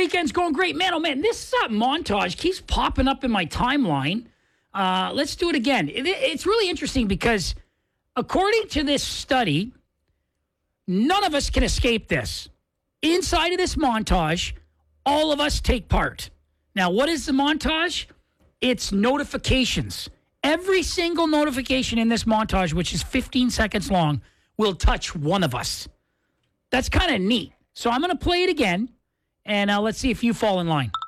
weekend's going great. Man, oh man, this montage keeps popping up in my timeline. Let's do it again. It's really interesting because according to this study, none of us can escape this. Inside of this montage, all of us take part. Now, what is the montage? It's notifications. Every single notification in this montage, which is 15 seconds long, will touch one of us. That's kind of neat. So I'm going to play it again, and let's see if you fall in line.